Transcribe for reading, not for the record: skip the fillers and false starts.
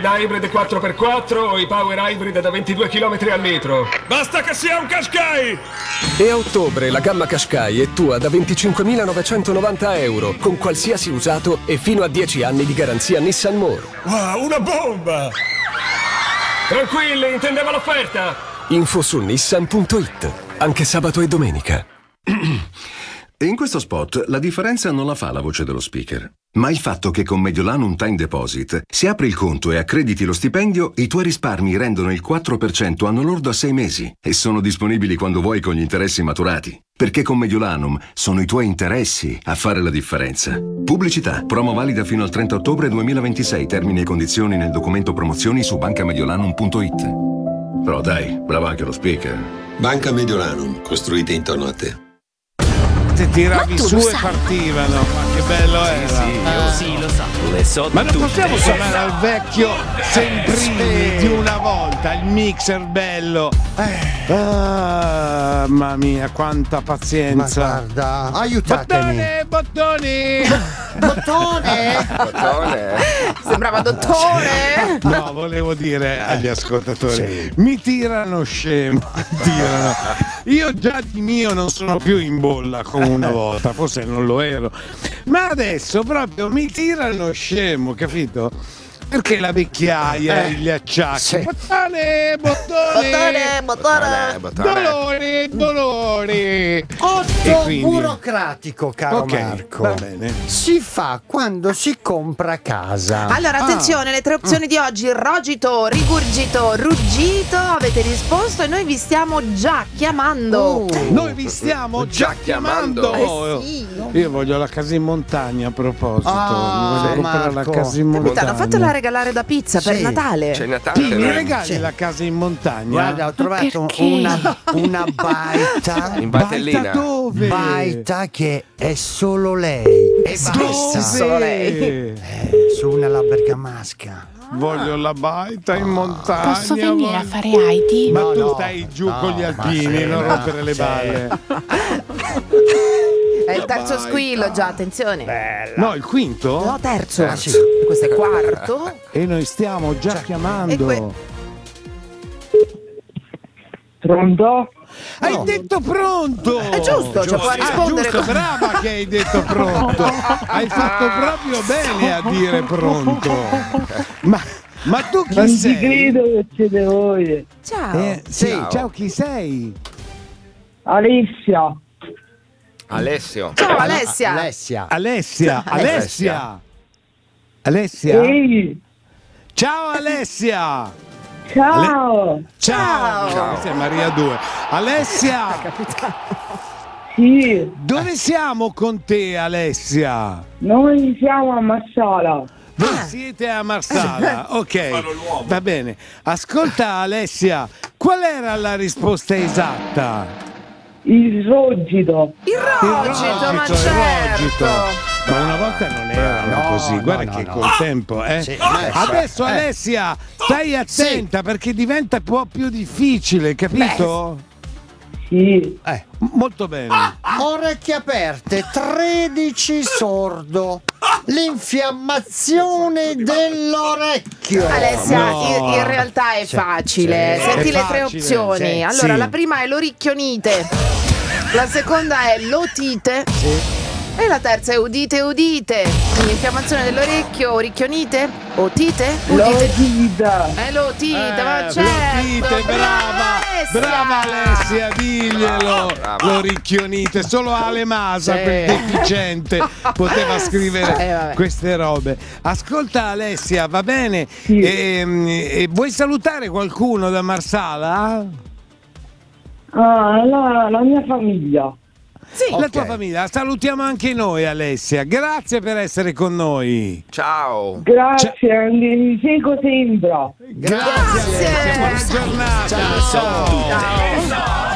mild hybrid 4x4 o i power hybrid da 22 km al litro. Basta che sia un Qashqai! E a ottobre la gamma Qashqai è tua da 25.990 euro, con qualsiasi usato e fino a 10 anni di garanzia Nissan More. Wow, una bomba! Tranquilli, intendeva l'offerta! Info su nissan.it, anche sabato e domenica. In questo spot la differenza non la fa la voce dello speaker, ma il fatto che con Mediolanum Time Deposit, se apri il conto e accrediti lo stipendio, i tuoi risparmi rendono il 4% anno lordo a 6 mesi e sono disponibili quando vuoi con gli interessi maturati. Perché con Mediolanum sono i tuoi interessi a fare la differenza. Pubblicità. Promo valida fino al 30 ottobre 2026. Termini e condizioni nel documento promozioni su bancamediolanum.it. Però dai, bravo anche lo speaker. Banca Mediolanum, costruite intorno a te. Te tiravi su e partivano, ma che bello era. Sì, lo so. Le so Ma non tutte. possiamo suonare al vecchio Semprini di una volta, il mixer bello. Ah, mamma mia, quanta pazienza. Ma guarda, aiutatemi. Bottone. Dottore? Sembrava dottore. No, volevo dire agli ascoltatori, mi tirano scemo, tirano. Io già di mio non sono più in bolla come una volta, forse non lo ero, ma adesso proprio mi tirano scemo, capito? Perché la vecchiaia, gli acciacchi, bottone, dolore. Burocratico, caro Ok, Marco. va bene. Si fa quando si compra casa. Allora, attenzione, le tre opzioni di oggi: rogito, rigurgito, ruggito. Avete risposto e noi vi stiamo già chiamando. Noi vi stiamo già chiamando. Sì. Io voglio la casa in montagna a proposito. Mi voglio comprare la Marco. casa in montagna. Capitano, fatela regalare da pizza per Sì. Natale. C'è Natale. Ti mi dai. regali la casa in montagna? Guarda, ho trovato una baita. In Baita Valtellina. dove? Baita che è solo lei. E Dove? basta. Solo lei. Su una bergamasca. Voglio la baita in montagna. Posso venire a voglio- fare Heidi? Ma No, tu no. stai giù No, con gli ma alpini, sì, non no. rompere le Sì. balle. È il terzo squillo già, attenzione. No, il quinto? No, terzo. Ah, sì. Questo è quarto. E noi stiamo già chiamando. Pronto? Hai detto pronto! È giusto, cioè può rispondere. giusto, brava che hai detto pronto. Hai fatto proprio bene a dire pronto. Ma tu chi Non ci sei? credo che siete voi. Ciao. Sì, ciao, chi sei? Alessia. Alessio. Ciao Alessia. Alessia. Alessia? Ehi, Ciao Alessia! ciao. Ciao! Questa è Maria 2. Alessia! Sì, Dove siamo con te, Alessia? noi siamo a Marsala. Voi siete a Marsala, ok, va bene. Ascolta Alessia, qual era la risposta esatta? Il rogito. Il rogito, ma certo. Ma una volta non erano così, guarda che col tempo, Sì, Adesso Alessia, stai attenta perché diventa un po' più difficile, capito? Sì. Molto bene. Orecchie aperte, 13 sordo. L'infiammazione dell'orecchio. Alessia, No. in realtà è facile. sì. Senti È le tre facile, opzioni. sì. Allora, Sì. la prima è l'oricchionite. La seconda è l'otite. E la terza è udite, udite. Quindi infiammazione dell'orecchio, oricchionite, otite, udite. L'otita. L'otite, ma certo. L'otite, brava Alessia, diglielo. L'oricchionite, solo Ale Masa, Sì. quel deficiente, poteva scrivere vabbè. queste robe. Ascolta Alessia, va bene? Sì. E vuoi salutare qualcuno da Marsala? Ah, la mia famiglia. Sì. La tua famiglia, salutiamo anche noi Alessia, grazie per essere con noi. Ciao. Grazie, mi seguo sempre. Grazie Alessia, buona giornata. Ciao. Ciao.